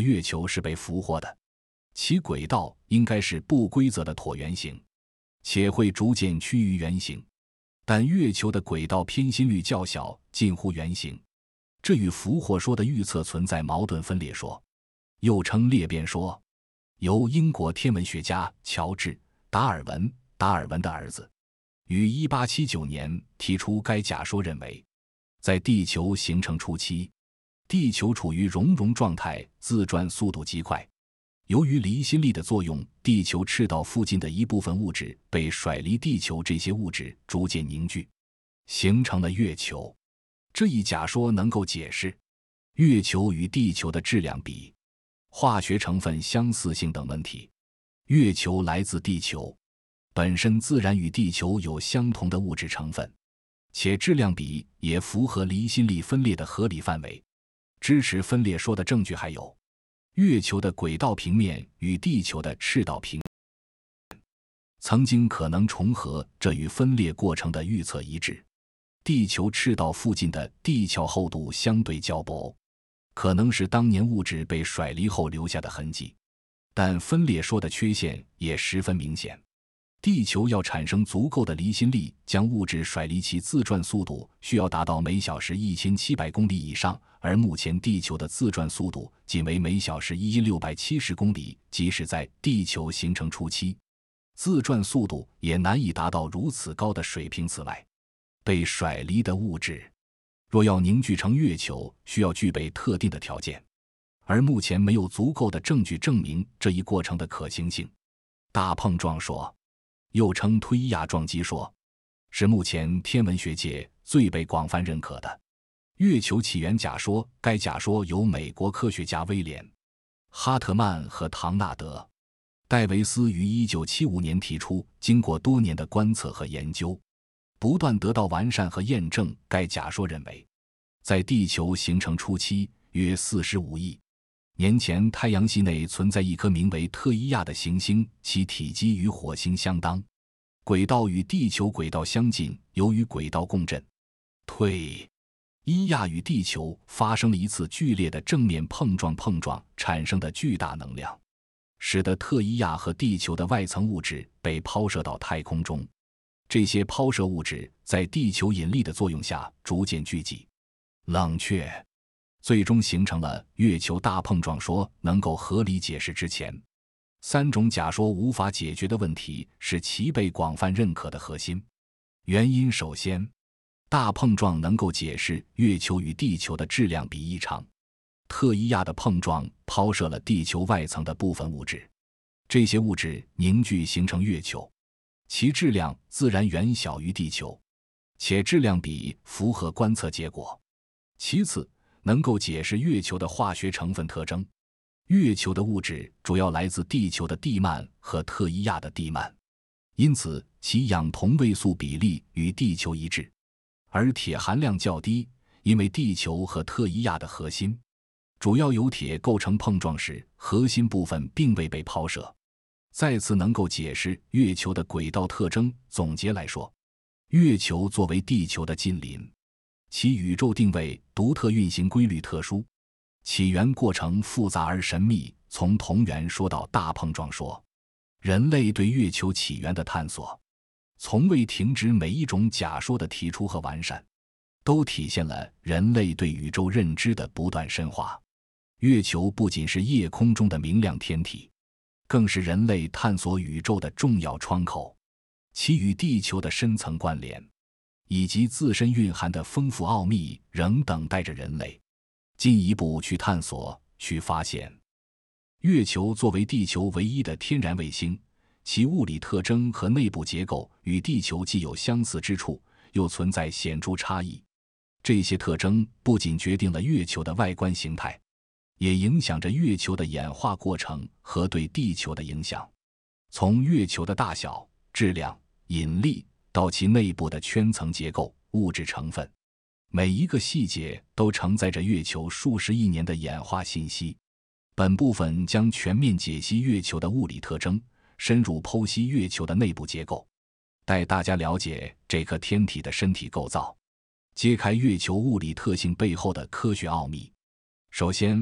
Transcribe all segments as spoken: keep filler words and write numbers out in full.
月球是被俘获的，其轨道应该是不规则的椭圆形，且会逐渐趋于圆形。但月球的轨道偏心率较小，近乎圆形，这与俘获说的预测存在矛盾分裂说，又称裂变说。由英国天文学家乔治·达尔文达尔文的儿子于一八七九年提出该假说，认为在地球形成初期，地球处于熔融状态，自转速度极快。由于离心力的作用，地球赤道附近的一部分物质被甩离地球，这些物质逐渐凝聚，形成了月球。这一假说能够解释月球与地球的质量比、化学成分相似性等问题。月球来自地球，本身自然与地球有相同的物质成分，且质量比也符合离心力分裂的合理范围。支持分裂说的证据还有月球的轨道平面与地球的赤道平面曾经可能重合，这与分裂过程的预测一致。地球赤道附近的地壳厚度相对较薄，可能是当年物质被甩离后留下的痕迹。但分裂说的缺陷也十分明显，地球要产生足够的离心力将物质甩离，其自转速度需要达到每小时一千七百公里以上，而目前地球的自转速度仅为每小时一千六百七十公里，即使在地球形成初期，自转速度也难以达到如此高的水平。此外，被甩离的物质若要凝聚成月球，需要具备特定的条件，而目前没有足够的证据证明这一过程的可行性。大碰撞说，又称推伊亚撞击说，是目前天文学界最被广泛认可的月球起源假说。该假说由美国科学家威廉·哈特曼和唐纳德·戴维斯于一九七五年提出，经过多年的观测和研究，不断得到完善和验证。该假说认为，在地球形成初期，约四十五亿年前，太阳系内存在一颗名为特伊亚的行星，其体积与火星相当，轨道与地球轨道相近。由于轨道共振，特伊亚与地球发生了一次剧烈的正面碰撞，碰撞产生的巨大能量使得特伊亚和地球的外层物质被抛射到太空中。这些抛射物质在地球引力的作用下逐渐聚集、冷却，最终形成了月球大碰撞说。能够合理解释之前三种假说无法解决的问题，是其被广泛认可的核心原因。首先，大碰撞能够解释月球与地球的质量比异常。特伊亚的碰撞抛射了地球外层的部分物质，这些物质凝聚形成月球，其质量自然远小于地球，且质量比符合观测结果。其次，能够解释月球的化学成分特征。月球的物质主要来自地球的地幔和特伊亚的地幔，因此其氧同位素比例与地球一致，而铁含量较低，因为地球和特伊亚的核心主要由铁构成，碰撞时核心部分并未被抛射。再次能够解释月球的轨道特征。总结来说，月球作为地球的近邻，其宇宙定位独特，运行规律特殊，起源过程复杂而神秘。从同源说到大碰撞说，人类对月球起源的探索从未停止，每一种假说的提出和完善都体现了人类对宇宙认知的不断深化。月球不仅是夜空中的明亮天体，更是人类探索宇宙的重要窗口，其与地球的深层关联以及自身蕴含的丰富奥秘仍等待着人类进一步去探索、去发现。月球作为地球唯一的天然卫星，其物理特征和内部结构与地球既有相似之处，又存在显著差异。这些特征不仅决定了月球的外观形态，也影响着月球的演化过程和对地球的影响。从月球的大小、质量、引力到其内部的圈层结构、物质成分，每一个细节都承载着月球数十亿年的演化信息。本部分将全面解析月球的物理特征，深入剖析月球的内部结构，带大家了解这颗天体的身体构造，揭开月球物理特性背后的科学奥秘。首先，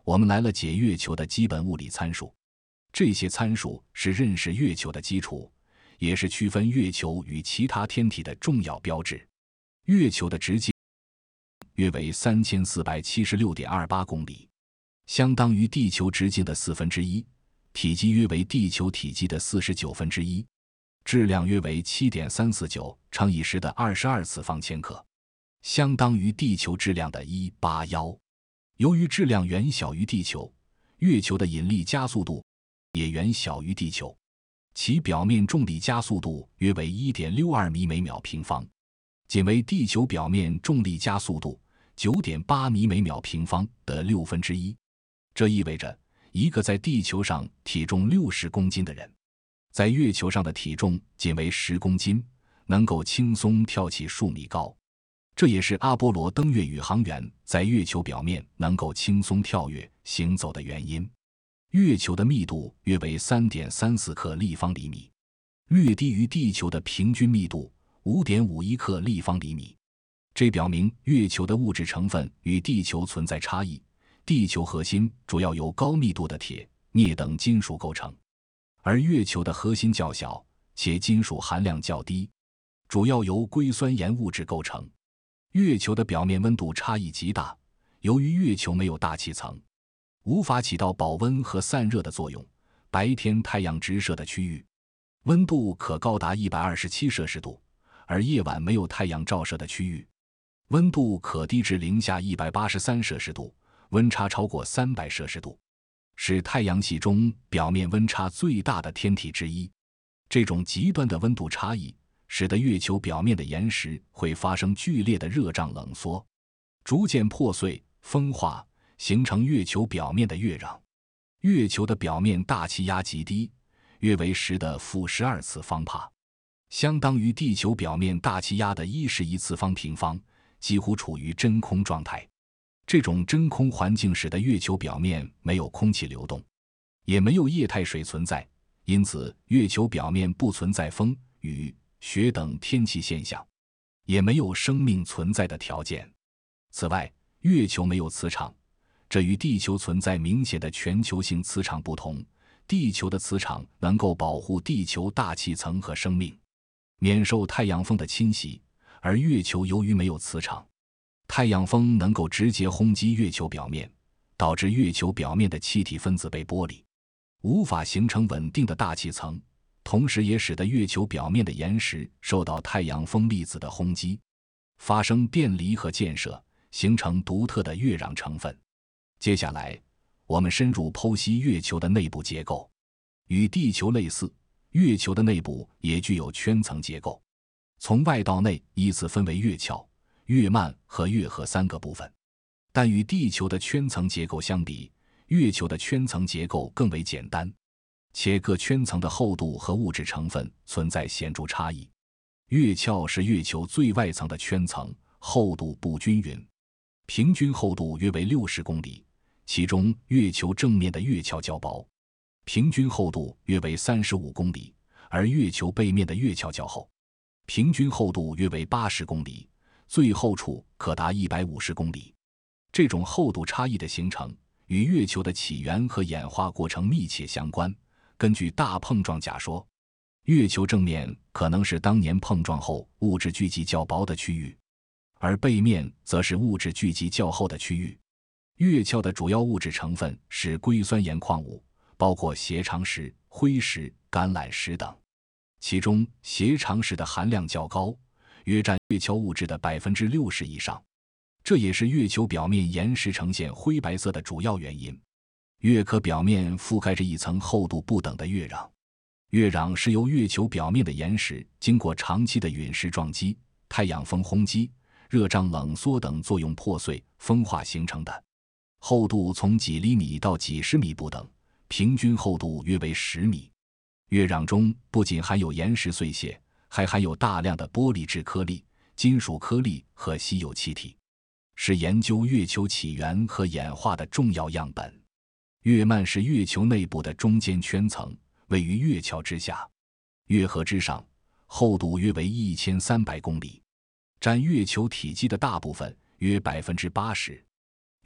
我们来了解月球的基本物理参数。这些参数是认识月球的基础，也是区分月球与其他天体的重要标志。月球的直径约为 三千四百七十六点二八公里，相当于地球直径的四分之一，体积约为地球体积的四十九分之一，质量约为 七点三四九乘以十的二十二次方千克，相当于地球质量的一百八十一。由于质量远小于地球，月球的引力加速度也远小于地球，其表面重力加速度约为 一点六二米每秒平方，仅为地球表面重力加速度 九点八米每秒平方的六分之一。这意味着一个在地球上体重六十公斤的人，在月球上的体重仅为十公斤，能够轻松跳起数米高。这也是阿波罗登月宇航员在月球表面能够轻松跳跃行走的原因。月球的密度约为 三点三四克立方厘米，略低于地球的平均密度 五点五一克立方厘米。这表明月球的物质成分与地球存在差异。地球核心主要由高密度的铁、镍等金属构成，而月球的核心较小，且金属含量较低，主要由硅酸盐物质构成。月球的表面温度差异极大，由于月球没有大气层，无法起到保温和散热的作用。白天太阳直射的区域，温度可高达一百二十七摄氏度，而夜晚没有太阳照射的区域，温度可低至零下一百八十三摄氏度，温差超过三百摄氏度，是太阳系中表面温差最大的天体之一。这种极端的温度差异使得月球表面的岩石会发生剧烈的热胀冷缩，逐渐破碎、风化，形成月球表面的月壤。月球的表面大气压极低，约为十的负十二次方帕，相当于地球表面大气压的一十一次方平方，几乎处于真空状态。这种真空环境使得月球表面没有空气流动，也没有液态水存在，因此月球表面不存在风、雨、雪等天气现象，也没有生命存在的条件。此外，月球没有磁场，这与地球存在明显的全球性磁场不同。地球的磁场能够保护地球大气层和生命免受太阳风的侵袭，而月球由于没有磁场，太阳风能够直接轰击月球表面，导致月球表面的气体分子被剥离，无法形成稳定的大气层，同时也使得月球表面的岩石受到太阳风粒子的轰击，发生电离和溅射，形成独特的月壤成分。接下来，我们深入剖析月球的内部结构。与地球类似，月球的内部也具有圈层结构，从外到内依次分为月壳、月幔和月核三个部分。但与地球的圈层结构相比，月球的圈层结构更为简单，且各圈层的厚度和物质成分存在显著差异。月壳是月球最外层的圈层，厚度不均匀，平均厚度约为六十公里，其中月球正面的月壳较薄，平均厚度约为三十五公里，而月球背面的月壳较厚，平均厚度约为八十公里，最厚处可达一百五十公里。这种厚度差异的形成与月球的起源和演化过程密切相关。根据大碰撞假说，月球正面可能是当年碰撞后物质聚集较薄的区域，而背面则是物质聚集较厚的区域。月壳的主要物质成分是硅酸盐矿物，包括斜长石、灰石、橄榄石等，其中斜长石的含量较高，约占月壳物质的 百分之六十 以上，这也是月球表面岩石呈现灰白色的主要原因。月壳表面覆盖着一层厚度不等的月壤，月壤是由月球表面的岩石经过长期的陨石撞击、太阳风轰击、热胀冷缩等作用破碎、风化形成的，厚度从几厘米到几十米不等，平均厚度约为十米。月壤中不仅含有岩石碎屑，还含有大量的玻璃质颗粒、金属颗粒和稀有气体，是研究月球起源和演化的重要样本。月幔是月球内部的中间圈层，位于月壳之下，月核之上，厚度约为一千三百公里，占月球体积的大部分，约 百分之八十。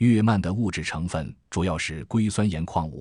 月幔的物质成分主要是硅酸盐矿物。